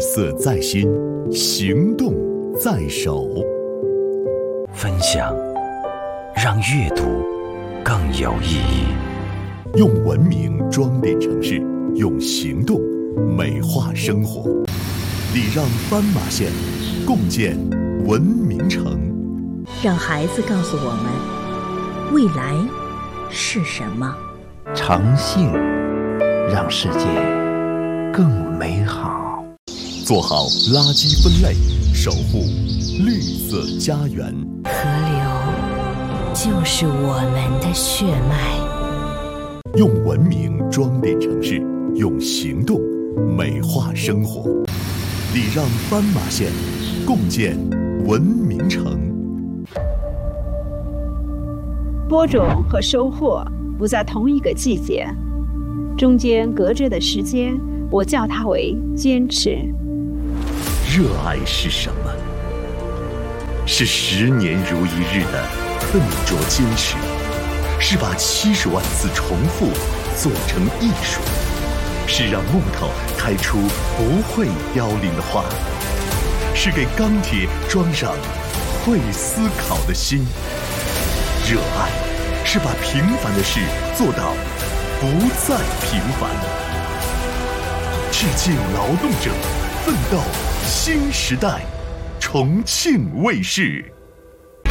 色在心，行动在手。 分享，让阅读更有意义。 用文明装点城市，用行动美化生活。礼让斑马线，共建文明城。 让孩子告诉我们，未来是什么？ 诚信，让世界更美好。 做好垃圾分类，守护绿色家园。 河流就是我们的血脉。 用文明装点城市，用行动美化生活。礼让斑马线，共建文明城。 播种和收获不在同一个季节，中间隔着的时间，我叫它为坚持。 热爱是什么？是10年如一日的笨拙坚持，是把70万次重复做成艺术，是让木头开出不会凋零的花，是给钢铁装上会思考的心。热爱是把平凡的事做到不再平凡。致敬劳动者，奋斗新时代。重庆卫视。